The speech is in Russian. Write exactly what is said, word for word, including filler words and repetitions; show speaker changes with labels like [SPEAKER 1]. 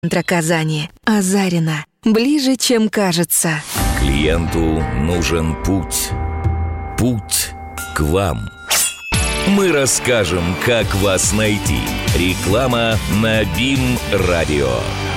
[SPEAKER 1] центра Казани. Азарина. Ближе, чем кажется.
[SPEAKER 2] Клиенту нужен путь. Путь к вам. Мы расскажем, как вас найти. Реклама на БИМ Радио.